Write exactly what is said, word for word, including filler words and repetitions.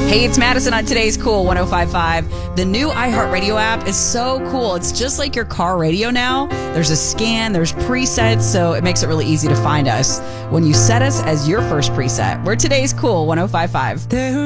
Hey, it's Madison on Today's Cool one oh five point five. The new iHeartRadio app is so cool. It's just like your car radio now. There's a scan, there's presets, so it makes it really easy to find us when you set us as your first preset. We're Today's Cool one oh five point five.